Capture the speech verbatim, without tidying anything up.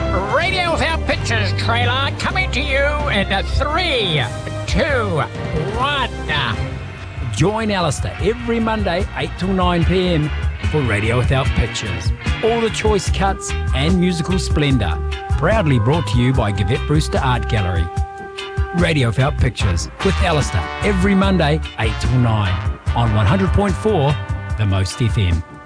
Radio Without Pictures trailer coming to you in three, two, one. Join Alistair every Monday, eight till nine p.m. for Radio Without Pictures. All the choice cuts and musical splendour. Proudly brought to you by Gavette Brewster Art Gallery. Radio Without Pictures with Alistair every Monday, eight till nine on one hundred point four The Most F M.